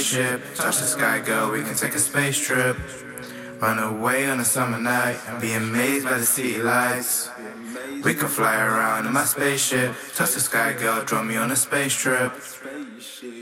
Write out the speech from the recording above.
spaceship. Touch the sky, girl, we can take a space trip. Run away on a summer night and be amazed by the city lights. We can fly around in my spaceship. Touch the sky, girl, draw me on a space trip.